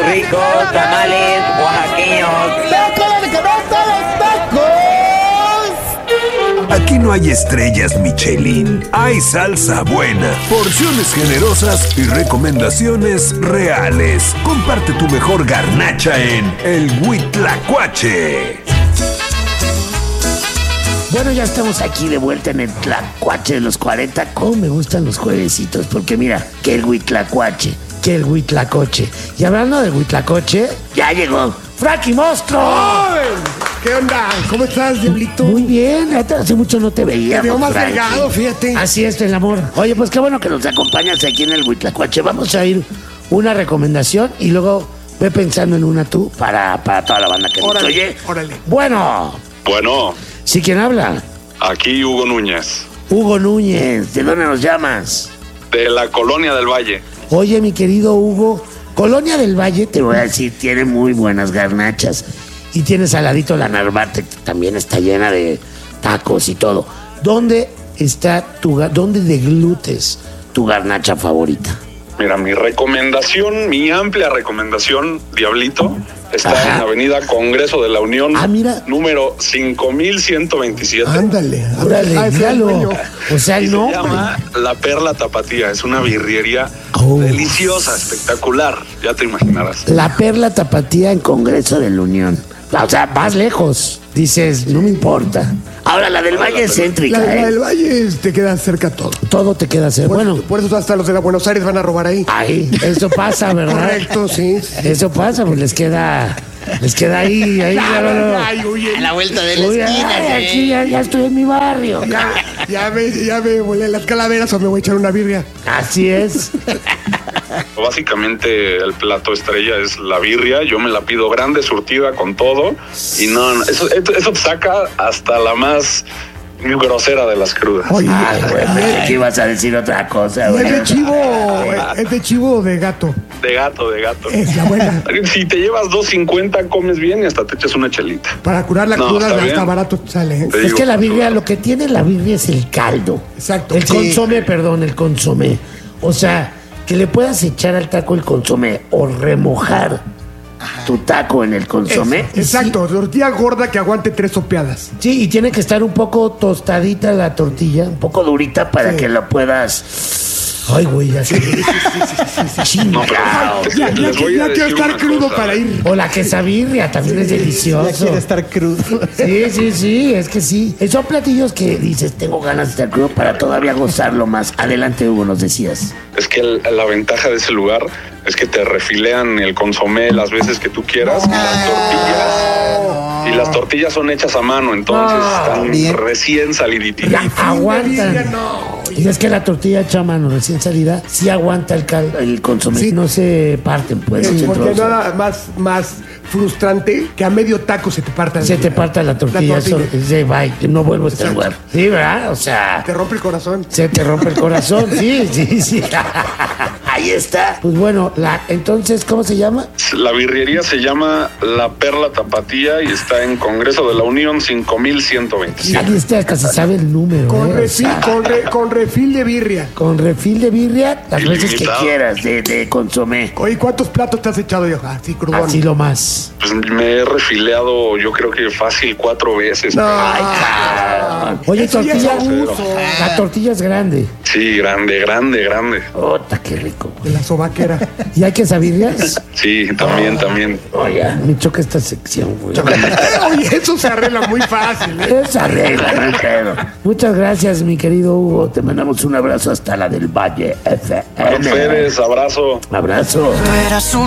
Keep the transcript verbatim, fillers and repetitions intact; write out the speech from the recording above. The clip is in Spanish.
ricos tamales oaxaqueños. ¡Tacos de canasta, los tacos! Aquí no hay estrellas Michelin, hay salsa buena, porciones generosas y recomendaciones reales. Comparte tu mejor garnacha en El Huitlacoche. Bueno, ya estamos aquí de vuelta en el Tlacuache de los cuarenta. Cómo me gustan los juevesitos, porque mira, que el Huitlacoche, que el Huitlacoche. Y hablando de Huitlacoche, ya llegó Frankie Monstruo. ¡Ay! ¿Qué onda? ¿Cómo estás, Diablito? Muy bien, hace mucho no te veía. Te veo más delgado, fíjate. Así es el amor. Oye, pues qué bueno que nos acompañas aquí en el Huitlacoche. Vamos a ir una recomendación y luego ve pensando en una tú para, para toda la banda que nos oye. Órale. Bueno. Bueno. ¿Sí quién habla? Aquí Hugo Núñez. Hugo Núñez, ¿de dónde nos llamas? De la Colonia del Valle. Oye, mi querido Hugo, Colonia del Valle, te voy a decir, tiene muy buenas garnachas. Y tienes al ladito la Narvarte, que también está llena de tacos y todo. ¿Dónde está tu, dónde deglutes tu garnacha favorita? Mira, mi recomendación, mi amplia recomendación, Diablito, está Ajá. en Avenida Congreso de la Unión, ah, mira. número cinco mil ciento veintisiete. Ándale, Órale, ah, míralo. O sea, Y el se nombre. llama La Perla Tapatía. Es una birrería Oh. deliciosa, espectacular. Ya te imaginarás. La Perla Tapatía en Congreso de la Unión. O sea, más lejos. Dices, no me importa. Ahora, la del Valle es céntrica, La, la ¿eh? del Valle te queda cerca todo. Todo te queda cerca. Por, Bueno, por eso hasta los de la Buenos Aires van a robar ahí. ahí, eso pasa, ¿verdad? Correcto, sí. Eso pasa, pues les queda, les queda ahí, ahí. Ya, no, no, no. ay, oye, A la vuelta de la Uy, esquina. ay, ¿eh? aquí ya, ya estoy en mi barrio. ya, ya me, ya me volé las calaveras o me voy a echar una birria. Así es. Básicamente el plato estrella es la birria. Yo me la pido grande, surtida con todo. Y no, no, eso, eso te saca hasta la más grosera de las crudas. Oye, Ay, güey, pensé que ibas a decir otra cosa, ¿y güey. es de chivo, es de chivo o de gato? De gato, de gato. Es la buena. Si te llevas dos cincuenta, comes bien y hasta te echas una chelita. Para curar la No, cruda está hasta bien. barato sale, ¿eh? Te Es digo, que la birria, lo que tiene la birria es el caldo. Exacto. El Sí. consomé, perdón, el consomé. O sea, que le puedas echar al taco el consomé o remojar tu taco en el consomé. Es- exacto, tortilla gorda que aguante tres sopeadas. Sí, y tiene que estar un poco tostadita la tortilla, un poco durita para Sí. que la puedas... Ay, güey, ya sé. No, pero Ya, ya, les voy ya a quiero decir estar una crudo cosa. para ir. O la quesabirria, también es delicioso. Ya quiere estar crudo. Sí, sí, sí, es que sí. Son platillos que dices, tengo ganas de estar crudo para todavía gozarlo más. Adelante, Hugo, nos decías. Es que el- la ventaja de ese lugar es que te refilean el consomé las veces que tú quieras y las tortillas. Y las tortillas son hechas a mano, entonces Ah, están bien. recién saliditas. Ya, birria, aguantan. no. Y es que la tortilla hecha a mano recién salida sí aguanta el, cal, el consomé. Sí. No se parten, pues. no Sí, se porque trozan. nada más, más frustrante que a medio taco se te parta. Se te parta la tortilla, La tortilla. eso, se va, y no vuelvo a este Exacto. lugar. Sí, ¿verdad? O sea, Te rompe el corazón. se te rompe el corazón. Sí, sí, sí. Ahí está. Pues bueno, la, entonces, ¿cómo se llama? La birrería se llama La Perla Tapatía y está en Congreso de la Unión cinco mil ciento veintisiete. Ahí está, hasta se sabe el número. Con, ¿eh? O refil, sea, con, re- con refil de birria. con refil de birria, las veces que Ilimitado. quieras, de, de consomé. Oye, ¿cuántos platos te has echado yo? Así, crudón. Así lo más. Pues me he refileado yo creo que fácil cuatro veces. No. Ay, cabrón. Oye, Eso ya tortilla. es abuso. La tortilla es grande. Sí, grande, grande, grande. Ota, qué rico. De la sobaquera. ¿Y hay quesabirrias? Sí, también, también. Oye, me choca esta sección, güey. Oye, eso se arregla muy fácil, ¿eh? Esa regla, no hay pedo. Muchas gracias, mi querido Hugo. Te mandamos un abrazo hasta la del Valle F M. Férez, abrazo. Abrazo. Eras un